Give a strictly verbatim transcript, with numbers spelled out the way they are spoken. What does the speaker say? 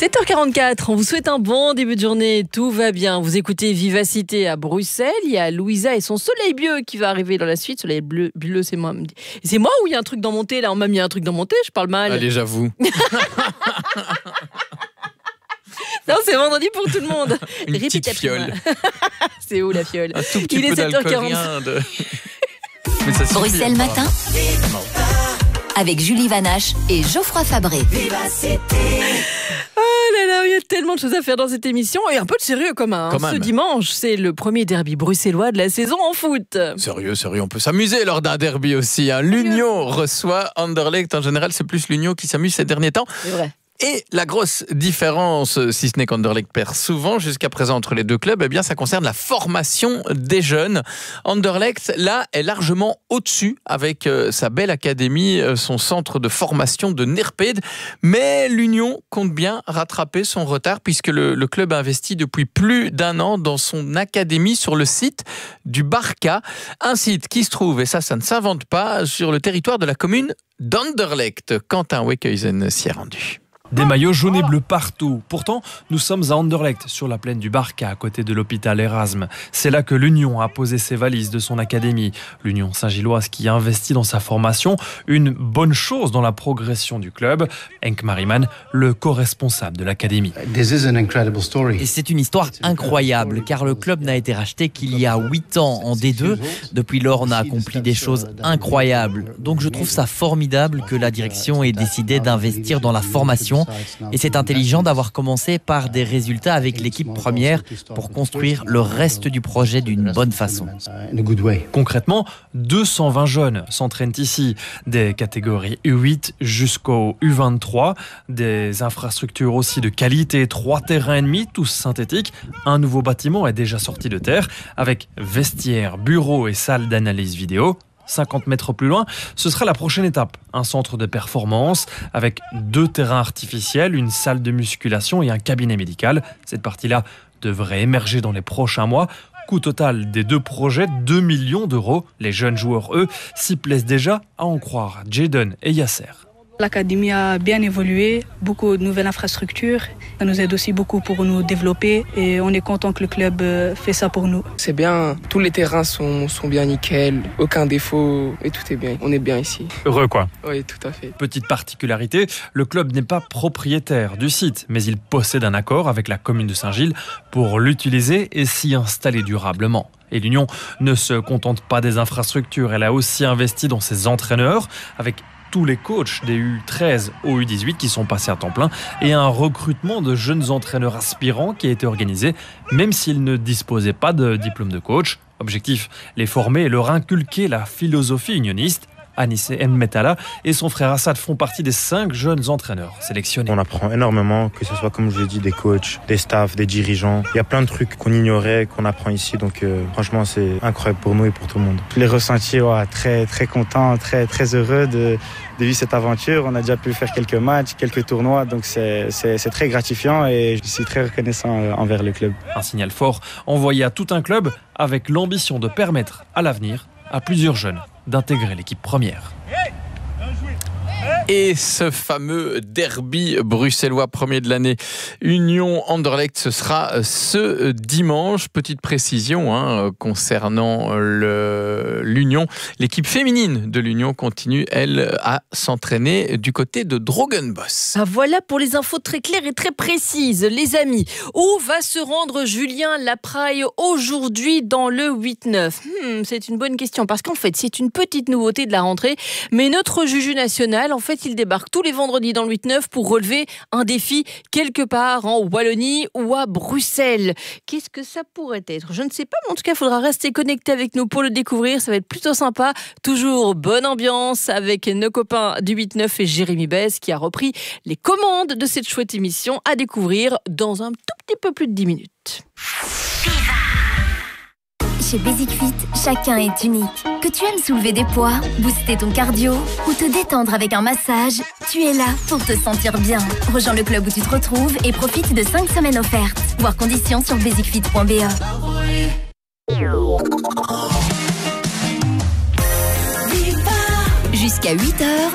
sept heures quarante-quatre, on vous souhaite un bon début de journée, tout va bien. Vous écoutez Vivacité à Bruxelles, il y a Louisa et son soleil bleu qui va arriver dans la suite. Soleil bleu, bleu c'est moi. C'est moi ou il y a un truc dans mon thé là? On m'a mis un truc dans mon thé, je parle mal. Allez, j'avoue. Non, c'est vendredi pour tout le monde. Une petite fiole. C'est où la fiole? Un tout petit il peu est sept heures d'alcool, quarante. rien de... Mais ça Bruxelles Matin avec Julie Vanache et Geoffroy Fabré. Oh là là, il y a tellement de choses à faire dans cette émission et un peu de sérieux commun. Hein. Ce dimanche, c'est le premier derby bruxellois de la saison en foot. Sérieux, sérieux, on peut s'amuser lors d'un derby aussi. Hein. L'Union reçoit Anderlecht. En général, c'est plus l'Union qui s'amuse ces derniers temps. C'est vrai. Et la grosse différence, si ce n'est qu'Anderlecht perd souvent jusqu'à présent entre les deux clubs, eh bien, ça concerne la formation des jeunes. Anderlecht, là, est largement au-dessus avec euh, sa belle académie, euh, son centre de formation de Neerpede. Mais l'Union compte bien rattraper son retard puisque le, le club a investi depuis plus d'un an dans son académie sur le site du Barca. Un site qui se trouve, et ça, ça ne s'invente pas, sur le territoire de la commune d'Anderlecht. Quentin Wekhuizen s'y est rendu. Des maillots jaunes et bleus partout. Pourtant, nous sommes à Anderlecht, sur la plaine du Barca, à côté de l'hôpital Erasme. C'est là que l'Union a posé ses valises de son académie. L'Union Saint-Gilloise qui a investi dans sa formation, une bonne chose dans la progression du club. Henk Mariman, le co-responsable de l'académie. Et c'est une histoire incroyable, car le club n'a été racheté qu'il y a huit ans en D deux. Depuis lors, on a accompli des choses incroyables. Donc je trouve ça formidable que la direction ait décidé d'investir dans la formation. Et c'est intelligent d'avoir commencé par des résultats avec l'équipe première pour construire le reste du projet d'une bonne façon. Concrètement, deux cent vingt jeunes s'entraînent ici, des catégories U huit jusqu'au U vingt-trois, des infrastructures aussi de qualité, trois terrains et demi, tous synthétiques. Un nouveau bâtiment est déjà sorti de terre, avec vestiaires, bureaux et salles d'analyse vidéo. cinquante mètres plus loin, ce sera la prochaine étape. Un centre de performance avec deux terrains artificiels, une salle de musculation et un cabinet médical. Cette partie-là devrait émerger dans les prochains mois. Coût total des deux projets, deux millions d'euros. Les jeunes joueurs, eux, s'y plaisent déjà, à en croire Jayden et Yasser. L'académie a bien évolué, beaucoup de nouvelles infrastructures. Ça nous aide aussi beaucoup pour nous développer et on est content que le club fait ça pour nous. C'est bien, tous les terrains sont, sont bien nickel, aucun défaut et tout est bien. On est bien ici. Heureux quoi. Oui, tout à fait. Petite particularité, le club n'est pas propriétaire du site, mais il possède un accord avec la commune de Saint-Gilles pour l'utiliser et s'y installer durablement. Et l'Union ne se contente pas des infrastructures, elle a aussi investi dans ses entraîneurs avec tous les coachs des U treize au U dix-huit qui sont passés à temps plein et un recrutement de jeunes entraîneurs aspirants qui a été organisé même s'ils ne disposaient pas de diplôme de coach. Objectif, les former et leur inculquer la philosophie unioniste. Anissé Mmetala et son frère Assad font partie des cinq jeunes entraîneurs sélectionnés. On apprend énormément, que ce soit comme je l'ai dit, des coachs, des staffs, des dirigeants. Il y a plein de trucs qu'on ignorait, qu'on apprend ici. Donc euh, franchement, c'est incroyable pour nous et pour tout le monde. Les ressentis, ouais, très très content, très très heureux de, de vivre cette aventure. On a déjà pu faire quelques matchs, quelques tournois, donc c'est, c'est, c'est très gratifiant et je suis très reconnaissant envers le club. Un signal fort envoyé à tout un club avec l'ambition de permettre à l'avenir à plusieurs jeunes d'intégrer l'équipe première. Et ce fameux derby bruxellois premier de l'année, Union Anderlecht, ce sera ce dimanche. Petite précision hein, concernant le, l'Union. L'équipe féminine de l'Union continue, elle, à s'entraîner du côté de Drogenbos. Ah, voilà pour les infos très claires et très précises. Les amis, où va se rendre Julien Lapraille aujourd'hui dans le huit neuf hmm, C'est une bonne question parce qu'en fait, c'est une petite nouveauté de la rentrée. Mais notre Juju national, en fait, il débarque tous les vendredis dans le huit neuf pour relever un défi quelque part en Wallonie ou à Bruxelles. Qu'est-ce que ça pourrait être? Je ne sais pas, mais en tout cas, il faudra rester connecté avec nous pour le découvrir. Ça va être plutôt sympa. Toujours bonne ambiance avec nos copains du huit neuf et Jérémy Besse qui a repris les commandes de cette chouette émission à découvrir dans un tout petit peu plus de dix minutes. Chez Basic Fit, chacun est unique. Que tu aimes soulever des poids, booster ton cardio ou te détendre avec un massage, tu es là pour te sentir bien. Rejoins le club où tu te retrouves et profite de cinq semaines offertes. Voir conditions sur basic fit point b e. Jusqu'à huit heures.